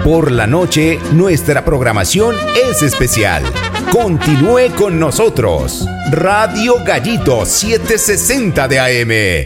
Por la noche, nuestra programación es especial. Continúe con nosotros. Radio Gallito 760 de AM.